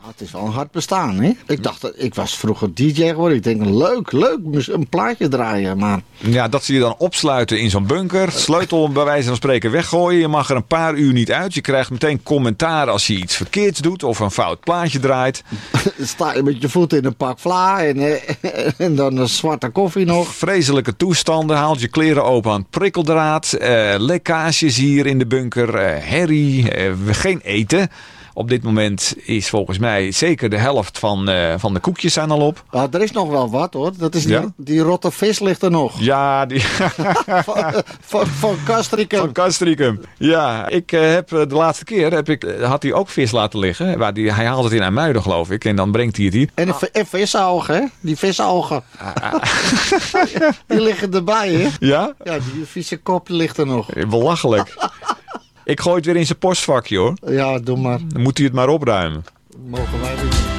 Het is wel een hard bestaan, hè? Ik was vroeger DJ geworden. Ik denk, leuk, een plaatje draaien, maar... Ja, dat ze je dan opsluiten in zo'n bunker. Sleutel bij wijze van spreken weggooien. Je mag er een paar uur niet uit. Je krijgt meteen commentaar als je iets verkeerds doet of een fout plaatje draait. Dan sta je met je voeten in een pak vla en dan een zwarte koffie nog. Vreselijke toestanden. Haalt je kleren open aan het prikkeldraad. Lekkages hier in de bunker. Herrie. Geen eten. Op dit moment is volgens mij zeker de helft van de koekjes zijn al op. Er is nog wel wat hoor. Dat is die rotte vis ligt er nog. Ja, die... van Castricum. Van Castricum. Ja, ik heb de laatste keer had hij ook vis laten liggen. Hij haalt het in IJmuiden geloof ik. En dan brengt hij het hier. En visalgen, hè? Die visalgen. Die liggen erbij, hè? Ja? Ja, die vieze kop ligt er nog. Belachelijk. Ik gooi het weer in zijn postvakje hoor. Ja, doe maar. Dan moet hij het maar opruimen. Mogen wij doen.